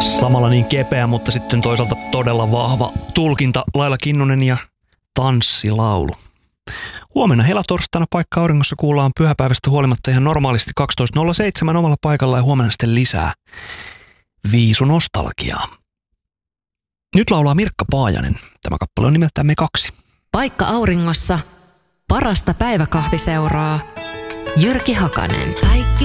Samalla niin kepeä, mutta sitten toisaalta todella vahva tulkinta. Laila Kinnunen ja Tanssilaulu. Huomenna helatorstaina Paikka auringossa kuullaan pyhäpäivästä huolimatta ihan normaalisti 12.07 omalla paikalla ja huomenna sitten lisää viisunostalgiaa. Nyt laulaa Mirkka Paajanen. Tämä kappale on nimeltään Me kaksi. Paikka auringossa. Parasta päiväkahviseuraa. Jyrki Hakanen.